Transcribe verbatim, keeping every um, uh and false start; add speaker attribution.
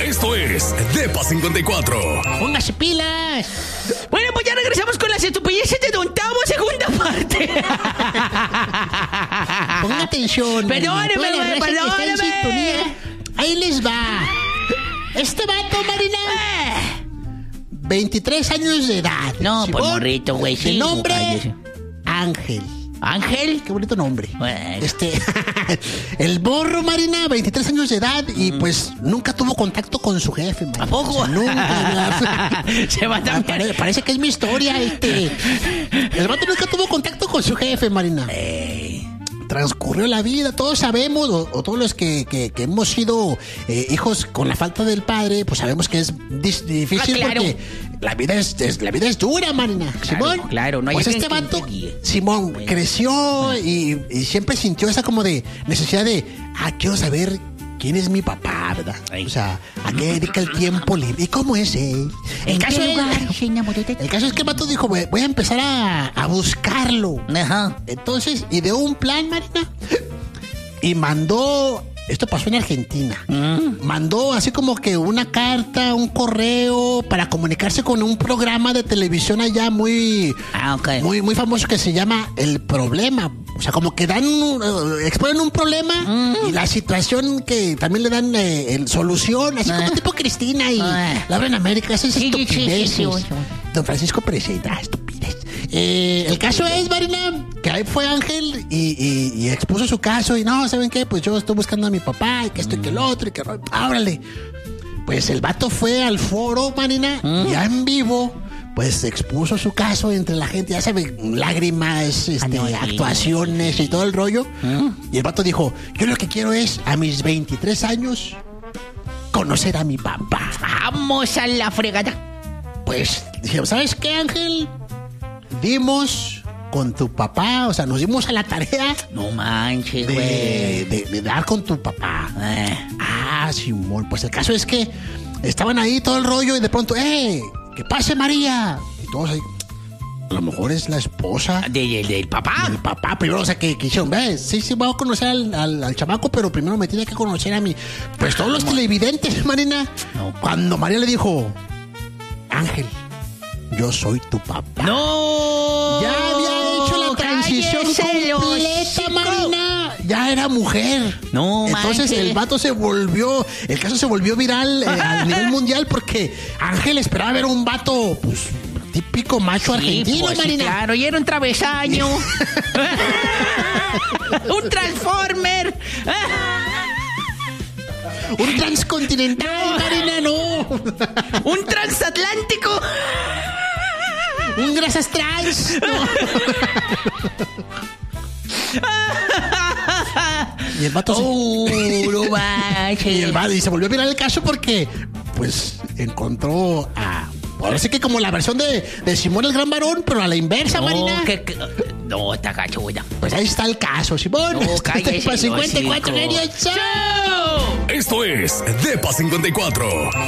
Speaker 1: Esto es Depa cincuenta y cuatro.
Speaker 2: Póngase pilas. Bueno, pues ya regresamos con las estupideces de Don Tavo, segunda parte.
Speaker 3: Ponga atención.
Speaker 2: Perdóneme,
Speaker 3: Marina, toda la raza que está en
Speaker 2: perdóneme.
Speaker 3: sintonía, ahí les va. Este vato, Marina, veintitrés años de edad.
Speaker 2: No, pues
Speaker 3: Simón,
Speaker 2: morrito, güey.
Speaker 3: de
Speaker 2: Sí,
Speaker 3: nombre,
Speaker 2: cállese.
Speaker 3: Ángel.
Speaker 2: ¿Ángel?
Speaker 3: Qué bonito nombre.
Speaker 2: Bueno.
Speaker 3: Este, el borro, Marina, veintitrés años de edad y pues nunca tuvo contacto con su jefe, Marina.
Speaker 2: ¿A poco?
Speaker 3: O sea, nunca.
Speaker 2: Se va
Speaker 3: Ah,
Speaker 2: también.
Speaker 3: pare- parece que es mi historia, este. El vato nunca tuvo contacto con su jefe, Marina. Transcurrió la vida, todos sabemos, o, o todos los que, que, que hemos sido eh, hijos con la falta del padre, pues sabemos que es dis- difícil
Speaker 2: Ah, claro.
Speaker 3: porque la vida es, es- la vida es dura, Marina.
Speaker 2: Claro,
Speaker 3: Simón,
Speaker 2: claro, no hay
Speaker 3: pues
Speaker 2: quien-
Speaker 3: este
Speaker 2: quien
Speaker 3: vato,
Speaker 2: te guíe.
Speaker 3: Simón,
Speaker 2: Bueno.
Speaker 3: creció y, y siempre sintió esa como de necesidad de, ah, quiero saber quién es mi papá, ¿verdad?
Speaker 2: Ay.
Speaker 3: O sea, ¿a qué dedica el tiempo libre? ¿Y cómo es él? El
Speaker 2: ¿En
Speaker 3: caso
Speaker 2: qué
Speaker 3: es,
Speaker 2: lugar se enamoró de ti?
Speaker 3: el caso es que el vato dijo, voy, voy a empezar a, a buscarlo.
Speaker 2: Ajá.
Speaker 3: Entonces ideó un plan, Marina, y mandó, esto pasó en Argentina,
Speaker 2: Mm.
Speaker 3: mandó así como que una carta, un correo para comunicarse con un programa de televisión allá muy,
Speaker 2: Ah, ok.
Speaker 3: muy, muy famoso que se llama El Problema. O sea, como que dan, un, eh, exponen un problema
Speaker 2: Mm.
Speaker 3: y la situación que también le dan eh, el solución, así como
Speaker 2: Ah.
Speaker 3: tipo Cristina y
Speaker 2: Ah.
Speaker 3: Laura en América, esas
Speaker 2: Sí, sí, sí, sí,
Speaker 3: estupideces.
Speaker 2: sí, sí, sí.
Speaker 3: Don Francisco presenta estupidez. Eh, el caso es, Marina, que ahí fue Ángel y, y- y expuso su caso y no, ¿saben qué? Pues yo estoy buscando a mi papá y que esto y que lo otro y que... ¡Ábrale! Pues el vato fue al foro, Marina, ya en vivo, pues expuso su caso entre la gente, ya saben, lágrimas, este,
Speaker 2: Ah, no, sí.
Speaker 3: actuaciones y todo el rollo. Y el vato dijo, yo lo que quiero es, a mis veintitrés años, conocer a mi papá.
Speaker 2: Vamos a la fregada.
Speaker 3: Pues dije, ¿sabes qué, Ángel? Dimos con tu papá, o sea, nos dimos a la tarea
Speaker 2: No manches,
Speaker 3: de,
Speaker 2: güey.
Speaker 3: de- de dar con tu papá.
Speaker 2: Eh.
Speaker 3: Ah, Simón, pues el caso es que estaban ahí todo el rollo y de pronto, ¡eh! ¡Que pase María! Y todos ahí, a lo mejor es la esposa
Speaker 2: ¿De- de- ¿Del papá?
Speaker 3: del papá primero, o sea, que, que dijeron, ves, sí, sí, voy a conocer al, al, al chamaco, pero primero me tiene que conocer a mí. Pues todos los televidentes, Marina,
Speaker 2: No.
Speaker 3: cuando María le dijo, Ángel, yo soy tu papá.
Speaker 2: ¡No!
Speaker 3: Ya había hecho la transición
Speaker 2: ¡Cállese,
Speaker 3: completa,
Speaker 2: hocico!
Speaker 3: Marina. Ya era mujer.
Speaker 2: No
Speaker 3: Entonces
Speaker 2: manches.
Speaker 3: el vato se volvió, el caso se volvió viral eh, a nivel mundial porque Ángel esperaba ver un vato, pues, típico macho argentino,
Speaker 2: pues, sí,
Speaker 3: Marina.
Speaker 2: claro, y era un travesaño. Un transformer.
Speaker 3: Un transcontinental, Marina, no.
Speaker 2: Un transatlántico.
Speaker 3: Un grasas trans. No. Y el vato se...
Speaker 2: Oh, no manches.
Speaker 3: Y el vato, y se volvió viral el caso porque, pues, encontró a... Ahora sí que como la versión de, de Simón el Gran Varón, pero a la inversa,
Speaker 2: No,
Speaker 3: Marina.
Speaker 2: que- que- no, está gacho, güey.
Speaker 3: Pues ahí está el caso, Simón.
Speaker 2: No, cállese,
Speaker 3: cincuenta y cuatro
Speaker 2: hocico.
Speaker 3: años. ¡Chao!
Speaker 1: Esto es Depa cincuenta y cuatro.